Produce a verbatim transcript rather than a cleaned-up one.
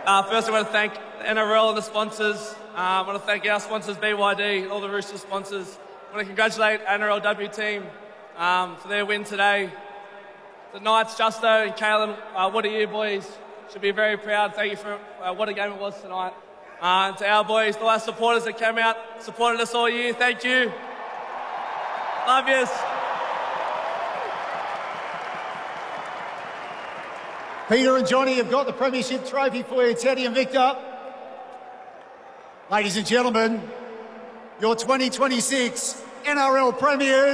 Uh, first, I want to thank the N R L and the sponsors. Uh, I want to thank our sponsors, B Y D, all the Roosters sponsors. I want to congratulate N R L W team um, for their win today. The Knights, Justo and Kalen, uh, what a year, boys. Should be very proud. Thank you for uh, what a game it was tonight. Uh, and to our boys, all our supporters that came out, supported us all year, thank you. Love yous. Peter and Johnny have got the Premiership trophy for you, Teddy and Victor. Ladies and gentlemen, your twenty twenty-six N R L Premiers.